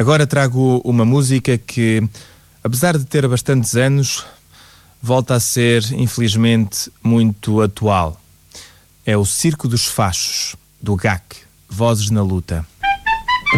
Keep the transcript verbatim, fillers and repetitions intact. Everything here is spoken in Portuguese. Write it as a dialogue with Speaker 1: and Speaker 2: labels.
Speaker 1: Agora trago uma música que, apesar de ter bastantes anos, volta a ser, infelizmente, muito atual. É o Circo dos Fachos, do G A C, Vozes na Luta.